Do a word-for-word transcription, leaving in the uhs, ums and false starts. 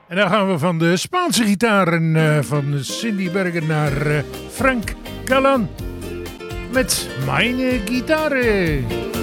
En dan gaan we van de Spaanse gitaren uh, van Cindy Bergen naar uh, Frank Galan met Meine Gitarre.